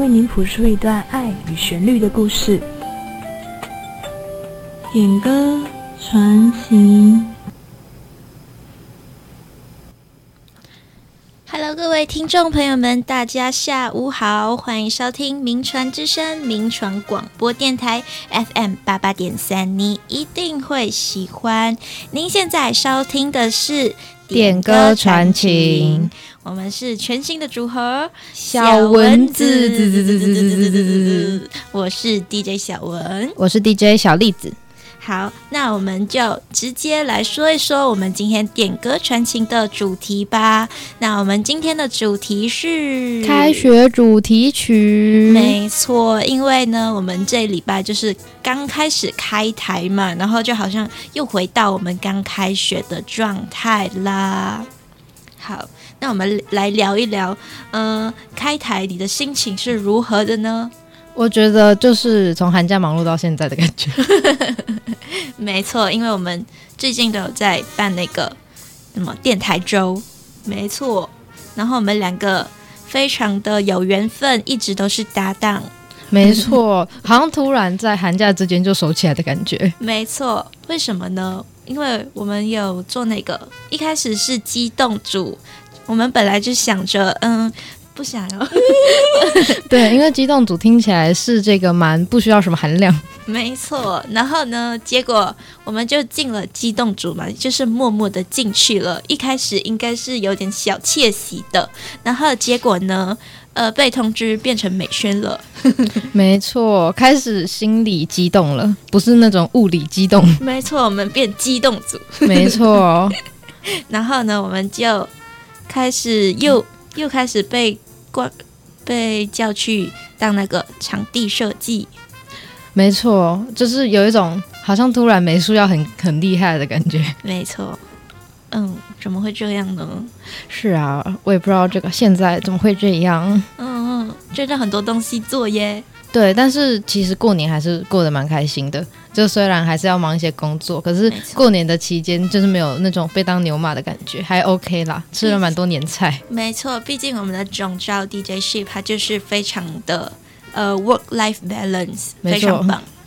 为您谱述一段爱与旋律的故事。点歌传情。 Hello， 各位听众朋友们，大家下午好，欢迎收听名传之声名传广播电台 FM 88.3，你一定会喜欢。您现在收听的是点歌传情， 我们是全新的组合小蚊子， 我是 DJ 小文， 我是 DJ 小栗子。 好，那我们就直接来说一说我们今天点歌传情的主题吧。那我们今天的主题是开学主题曲。 没错，因为呢我们这礼拜就是刚开始开台嘛，然后就好像又回到我们刚开学的状态啦。好，那我们来聊一聊开台你的心情是如何的呢？ 我觉得就是从寒假忙碌到现在的感觉。 没错，因为我们最近都有在办那个什么电台周，没错，然后我们两个非常的有缘分，一直都是搭档。 没错，好像突然在寒假之间就熟起来的感觉。 没错，为什么呢？因为我们有做那个，一开始是机动组，我们本来就想着不想要对，因为机动组听起来是这个蛮不需要什么含量。 没错，然后呢结果我们就进了机动组嘛，就是默默的进去了，一开始应该是有点小窃喜的，然后结果呢被通知变成美宣了。 没错，开始心理激动了，不是那种物理激动。 没错，我们变机动组。 没错。 然后呢我们就开始又开始被叫去当那个场地设计。 没错，就是有一种好像突然美术要很厉害的感觉。 没错，怎么会这样呢？ 是啊，我也不知道这个现在怎么会这样。 真的很多东西做耶。 对，但是其实过年还是过得蛮开心的，就虽然还是要忙一些工作，可是过年的期间就是没有那种被当牛马的感觉，还 OK 啦，吃了蛮多年菜。 没错，毕竟我们的总召 DJ Ship 它就是非常的work-life balance，非常棒。